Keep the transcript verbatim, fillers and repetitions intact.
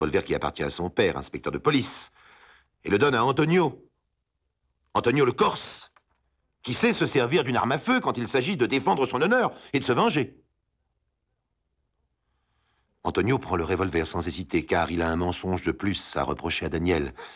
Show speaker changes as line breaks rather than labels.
revolver qui appartient à son père, inspecteur de police, et le donne à Antonio. Antonio le Corse, qui sait se servir d'une arme à feu quand il s'agit de défendre son honneur et de se venger. Antonio prend le revolver sans hésiter, car il a un mensonge de plus à reprocher à Daniel.